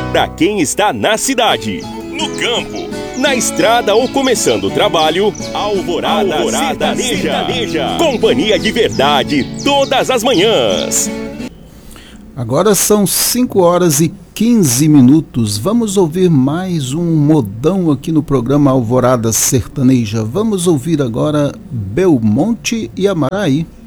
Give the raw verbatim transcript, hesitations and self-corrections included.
Para quem está na cidade, no campo, na estrada ou começando o trabalho, Alvorada, Alvorada Sertaneja. Sertaneja. Companhia de verdade todas as manhãs. Agora são cinco horas e quinze minutos. Vamos ouvir mais um modão aqui no programa Alvorada Sertaneja. Vamos ouvir agora Belmonte e Amaraí.